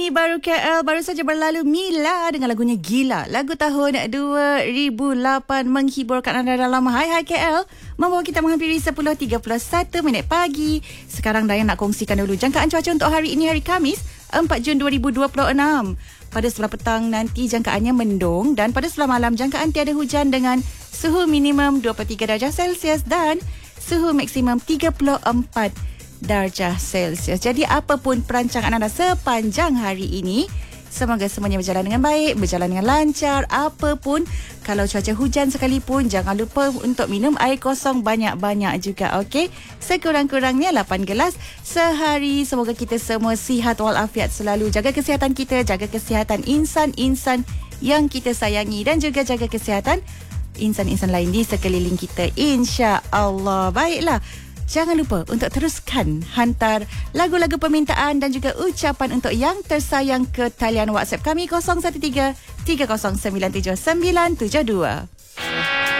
Ini baru KL, baru saja berlalu Mila dengan lagunya Gila. Lagu tahun 2008 menghiburkan anda dalam Hai KL, membawa kita menghampiri 10.31 pagi. Sekarang Dayang nak kongsikan dulu jangkaan cuaca untuk hari ini, hari Khamis 4 Jun 2026. Pada sebelah petang nanti jangkaannya mendung, dan pada sebelah malam jangkaan tiada hujan dengan suhu minimum 23 darjah Celsius dan suhu maksimum 34 darjah Celsius. Jadi apapun perancangan anda sepanjang hari ini, semoga semuanya berjalan dengan baik, berjalan dengan lancar. Apapun, kalau cuaca hujan sekalipun, jangan lupa untuk minum air kosong banyak-banyak juga, okey? Sekurang-kurangnya 8 gelas sehari. Semoga kita semua sihat walafiat selalu. Jaga kesihatan kita, jaga kesihatan insan-insan yang kita sayangi, dan juga jaga kesihatan insan-insan lain di sekeliling kita, insya-Allah. Baiklah, jangan lupa untuk teruskan hantar lagu-lagu permintaan dan juga ucapan untuk yang tersayang ke talian WhatsApp kami 013 3097 972.